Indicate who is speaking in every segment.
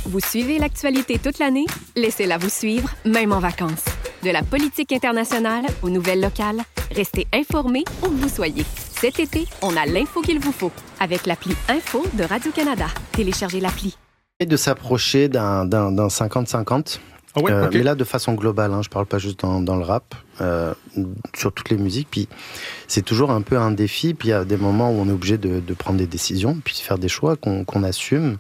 Speaker 1: Vous suivez l'actualité toute l'année? Laissez-la vous suivre, même en vacances. De la politique internationale aux nouvelles locales, restez informés où que vous soyez. Cet été, on a l'info qu'il vous faut avec l'appli Info de Radio-Canada. Téléchargez l'appli.
Speaker 2: Et de s'approcher d'un 50-50.
Speaker 3: Ah ouais, okay.
Speaker 2: Mais là, de façon globale, je parle pas juste dans le rap, sur toutes les musiques. Puis c'est toujours un peu un défi. Puis il y a des moments où on est obligé de prendre des décisions, puis de faire des choix qu'on assume.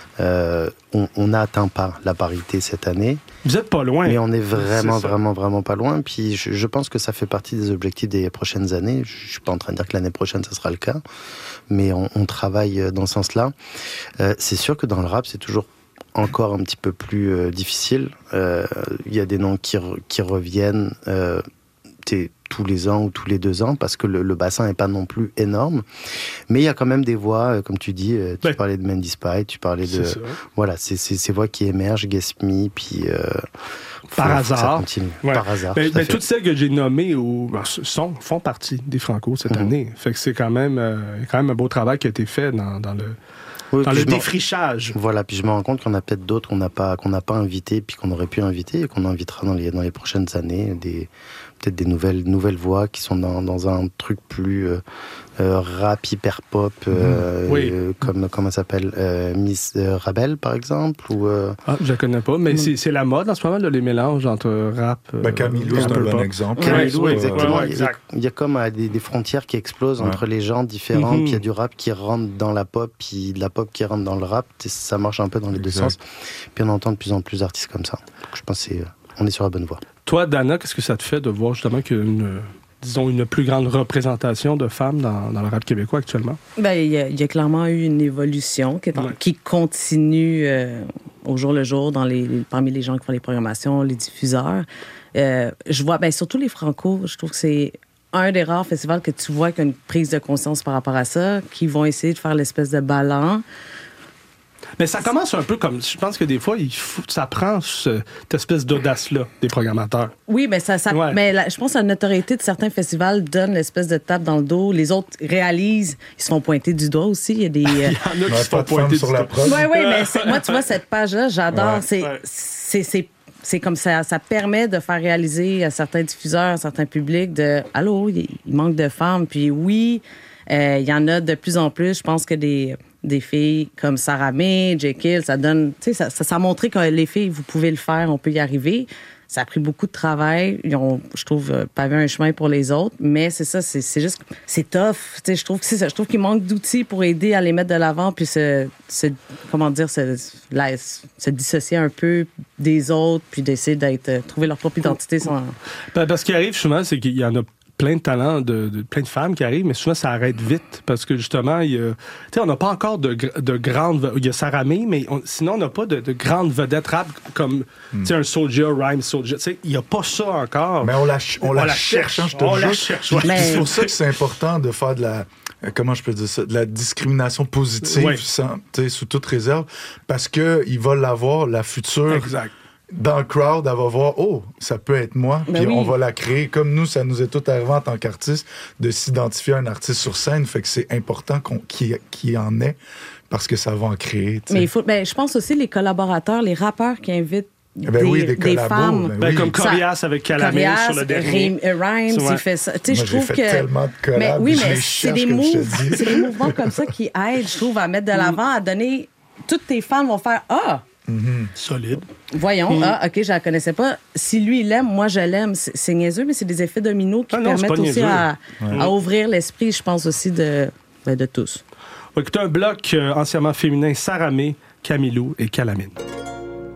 Speaker 2: On n'a atteint pas la parité cette année.
Speaker 3: Vous êtes pas loin.
Speaker 2: Mais on est vraiment pas loin. Puis je pense que ça fait partie des objectifs des prochaines années. Je suis pas en train de dire que l'année prochaine, ça sera le cas. Mais on travaille dans ce sens-là. C'est sûr que dans le rap, c'est toujours encore un petit peu plus difficile. Il y a des noms qui reviennent tous les ans ou tous les 2 ans parce que le bassin n'est pas non plus énorme. Mais il y a quand même des voix, comme tu dis, tu parlais de Mandy Spy, tu parlais de... Voilà, c'est ces voix qui émergent, Guess Me, puis...
Speaker 3: Par hasard.
Speaker 2: Ouais. Par hasard.
Speaker 3: Toutes celles que j'ai nommées font partie des Franco cette année. Fait que c'est quand même un beau travail qui a été fait dans le défrichage. Voilà,
Speaker 2: puis je me rends compte qu'on a peut-être d'autres qu'on n'a pas invités, puis qu'on aurait pu inviter et qu'on invitera dans les prochaines années, peut-être des nouvelles voix qui sont dans un truc plus rap, hyper pop, comme comment ça s'appelle, Miss Rabel par exemple ou
Speaker 3: je la connais pas, mais c'est la mode en ce moment, les mélanges entre rap.
Speaker 4: Camilo, c'est un bon exemple.
Speaker 2: Camilo, exactement. Il y a comme des frontières qui explosent entre les genres différents, puis il y a du rap qui rentre dans la pop, puis de la pop qui rentre dans le rap. Ça marche un peu dans les deux sens. Puis on entend de plus en plus d'artistes comme ça. Donc, je pense qu'on est sur la bonne voie.
Speaker 3: Toi, Dana, qu'est-ce que ça te fait de voir justement qu'il y a une plus grande représentation de femmes dans le rap québécois actuellement?
Speaker 5: Ben, il y a clairement eu une évolution qui continue au jour le jour parmi les gens qui font les programmations, les diffuseurs. Je vois, surtout les Franco, je trouve que c'est un des rares festivals que tu vois qu'il y a une prise de conscience par rapport à ça, qui vont essayer de faire l'espèce de ballon.
Speaker 3: Mais ça commence un peu comme... Je pense que des fois, ça prend cette espèce d'audace-là des programmateurs.
Speaker 5: Oui, mais je pense que la notoriété de certains festivals donne l'espèce de tape dans le dos. Les autres réalisent, ils se font pointer du doigt aussi. Il y a des...
Speaker 3: Il y en a qui se font pointer
Speaker 4: sur la prod.
Speaker 5: Oui, mais moi, tu vois, cette page-là, j'adore. C'est comme ça permet de faire réaliser à certains diffuseurs, à certains publics « Allô, il manque de femmes. » Puis oui, il y en a de plus en plus. Je pense que des filles comme Sarah May, Jekyll, ça donne... Tu sais, ça a montré que les filles, vous pouvez le faire, on peut y arriver. Ça a pris beaucoup de travail. Ils ont, je trouve, pavé un chemin pour les autres. Mais c'est ça, c'est juste... C'est tough. Tu sais, je trouve que c'est ça. Je trouve qu'il manque d'outils pour aider à les mettre de l'avant puis se dissocier un peu des autres puis d'essayer trouver leur propre identité.
Speaker 3: Parce qu'il arrive souvent, c'est qu'il y en a plein de talents, plein de femmes qui arrivent, mais souvent, ça arrête vite parce que, justement, on n'a pas encore de grandes... Il y a Sarah May, mais sinon, on n'a pas de grandes vedettes rap comme un Soulja, Rhyme Soulja. Il n'y a pas ça encore.
Speaker 4: Mais on la cherche, je te jure. C'est pour ça que c'est important de faire de la... Comment je peux dire ça? De la discrimination positive, sous toute réserve, parce qu'il va l'avoir, la future...
Speaker 3: Exact.
Speaker 4: Dans le crowd, elle va voir, ça peut être moi, puis on va la créer. Comme nous, ça nous est tout arrivé en tant qu'artiste de s'identifier à un artiste sur scène, fait que c'est important qu'il y en ait, parce que ça va en créer. T'sais.
Speaker 5: Mais je pense aussi les collaborateurs, les rappeurs qui invitent des femmes.
Speaker 3: Comme Corias avec Calamine sur le dernier.
Speaker 5: Rhymes, il fait ça.
Speaker 4: Moi, je trouve que tellement de collabs,
Speaker 5: mais c'est des mouvements comme ça qui aident, je trouve, à mettre de l'avant, à donner... Toutes tes fans vont faire
Speaker 3: solide.
Speaker 5: Voyons, OK, je la connaissais pas. Si lui, il l'aime, moi, je l'aime. C'est niaiseux, mais c'est des effets dominos qui permettent aussi à ouvrir l'esprit, je pense, aussi de tous.
Speaker 3: On va écouter un bloc entièrement féminin, Sarah May, Camilo et Calamine.